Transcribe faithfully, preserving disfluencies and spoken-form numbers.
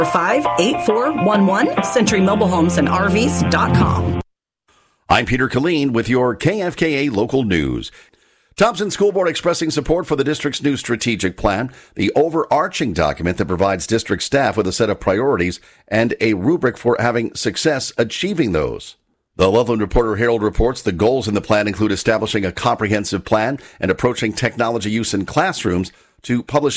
five eight four one one, Century Mobile Homes and R Vs dot com. I'm Peter Killeen with your K F K A local news. Thompson School Board expressing support for the district's new strategic plan, the overarching document that provides district staff with a set of priorities and a rubric for having success achieving those. The Loveland Reporter Herald reports the goals in the plan include establishing a comprehensive plan and approaching technology use in classrooms to publish